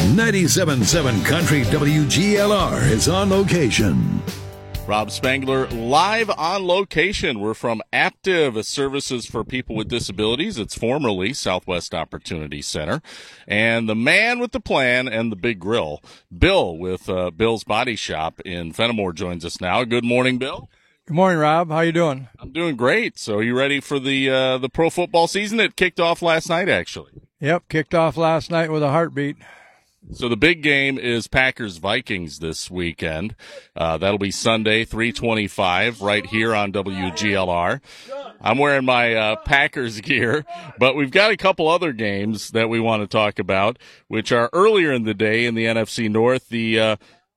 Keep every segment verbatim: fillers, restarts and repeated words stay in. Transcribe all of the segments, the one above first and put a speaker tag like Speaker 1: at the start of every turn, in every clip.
Speaker 1: ninety-seven point seven Country W G L R is on location.
Speaker 2: Rob Spangler live on location. We're from Aptiv Services for People with Disabilities. It's formerly Southwest Opportunity Center. And the man with the plan and the big grill, Bill with uh, Bill's Body Shop in Fenimore, joins us now. Good morning, Bill.
Speaker 3: Good morning, Rob. How you doing?
Speaker 2: I'm doing great. So are you ready for the uh, the pro football season? It kicked off last night, actually.
Speaker 3: Yep, kicked off last night with a heartbeat.
Speaker 2: So the big game is Packers-Vikings this weekend. Uh, that'll be Sunday, three twenty-five, right here on W G L R. I'm wearing my uh, Packers gear, but we've got a couple other games that we want to talk about, which are earlier in the day in the N F C North. The uh,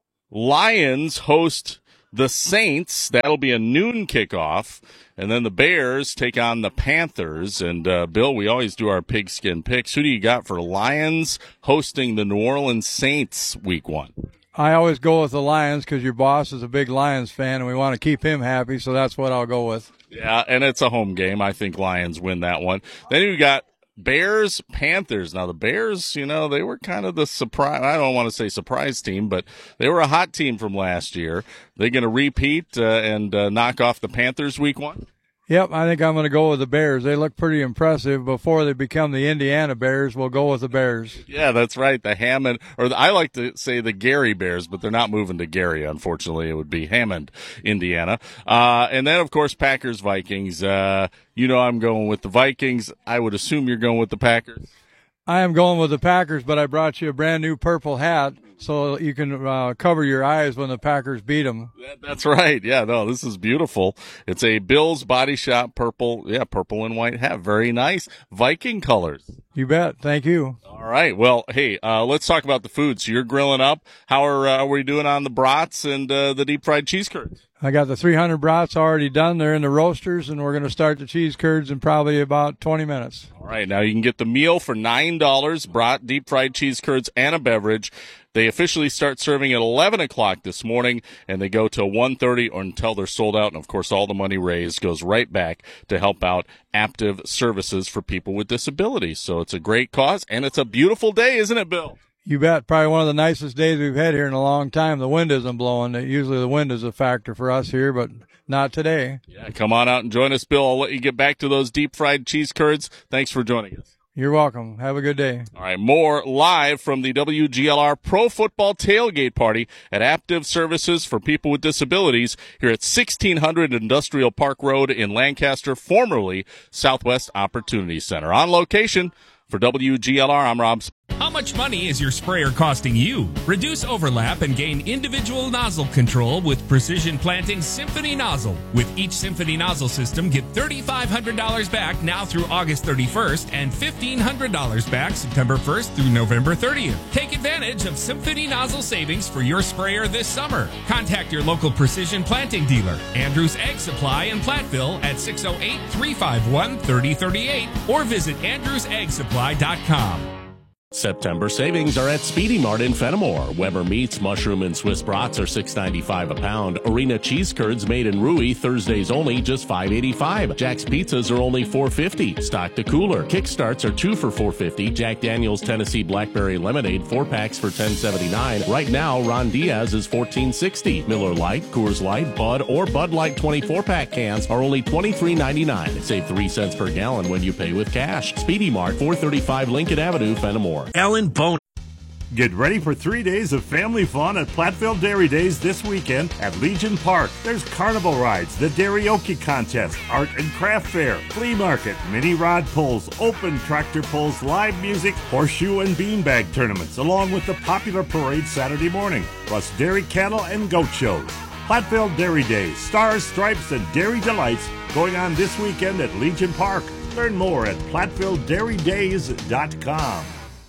Speaker 2: Lions host the Saints. That'll be a noon kickoff. And then the Bears take on the Panthers. And, uh, Bill, we always do our pigskin picks. Who do you got for Lions hosting the New Orleans Saints week one?
Speaker 3: I always go with the Lions because your boss is a big Lions fan, and we want to keep him happy, so that's what I'll go with.
Speaker 2: Yeah, and it's a home game. I think Lions win that one. Then you got Bears, Panthers. Now, the Bears, you know, they were kind of the surprise. I don't want to say surprise team, but they were a hot team from last year. They're going to repeat uh, and uh, knock off the Panthers week one?
Speaker 3: Yep, I think I'm going to go with the Bears. They look pretty impressive. Before they become the Indiana Bears, we'll go with the Bears.
Speaker 2: Yeah, that's right. The Hammond, or the, I like to say the Gary Bears, but they're not moving to Gary, unfortunately. It would be Hammond, Indiana. Uh, and then, of course, Packers, Vikings. Uh, you know I'm going with the Vikings. I would assume you're going with the Packers.
Speaker 3: I am going with the Packers, but I brought you a brand new purple hat so you can uh, cover your eyes when the Packers beat them.
Speaker 2: That, that's right. Yeah, no, this is beautiful. It's a Bill's Body Shop purple, yeah, purple and white hat. Very nice. Viking colors.
Speaker 3: You bet. Thank you.
Speaker 2: All right. Well, hey, uh, let's talk about the food. So you're grilling up. How are uh, we doing on the brats and uh, the deep fried cheese curds?
Speaker 3: I got the three hundred brats already done. They're in the roasters, and we're going to start the cheese curds in probably about twenty minutes.
Speaker 2: All right. Now you can get the meal for nine dollars, brat, deep fried cheese curds, and a beverage. They officially start serving at eleven o'clock this morning, and they go till one thirty or until they're sold out. And, of course, all the money raised goes right back to help out Aptiv Services for People with Disabilities. So it's a great cause, and it's a beautiful day, isn't it, Bill?
Speaker 3: You bet. Probably one of the nicest days we've had here in a long time. The wind isn't blowing. Usually the wind is a factor for us here, but not today.
Speaker 2: Yeah, come on out and join us, Bill. I'll let you get back to those deep fried cheese curds. Thanks for joining us.
Speaker 3: You're welcome. Have a good day.
Speaker 2: All right, more live from the W G L R Pro Football Tailgate Party at Aptiv Services for People with Disabilities here at sixteen hundred Industrial Park Road in Lancaster, formerly Southwest Opportunity Center. On location for W G L R, I'm Rob.
Speaker 4: How much money is your sprayer costing you? Reduce overlap and gain individual nozzle control with Precision Planting Symphony Nozzle. With each Symphony Nozzle system, get three thousand five hundred dollars back now through August thirty-first and fifteen hundred dollars back September first through November thirtieth. Take advantage of Symphony Nozzle savings for your sprayer this summer. Contact your local Precision Planting dealer, Andrews Ag Supply in Platteville at six oh eight, three five one, three oh three eight or visit andrews ag supply dot com.
Speaker 5: September savings are at Speedy Mart in Fenimore. Weber meats, mushroom, and Swiss brats are six ninety-five a pound. Arena cheese curds made in Rui, Thursdays only, just five eighty-five. Jack's pizzas are only four fifty. Stock the cooler. Kickstarts are two for four fifty. Jack Daniel's Tennessee Blackberry Lemonade, four packs for ten seventy-nine. Right now, Ron Diaz is fourteen sixty. Miller Lite, Coors Light, Bud, or Bud Light twenty-four pack cans are only twenty-three ninety-nine. Save three cents per gallon when you pay with cash. Speedy Mart, four thirty-five Lincoln Avenue, Fenimore.
Speaker 6: Ellen Bone. Get ready for three days of family fun at Platteville Dairy Days this weekend at Legion Park. There's carnival rides, the Dairy-oki contest, art and craft fair, flea market, mini rod pulls, open tractor pulls, live music, horseshoe and beanbag tournaments, along with the popular parade Saturday morning, plus dairy cattle and goat shows. Platteville Dairy Days, Stars, Stripes, and Dairy Delights going on this weekend at Legion Park. Learn more at platteville dairy days dot com.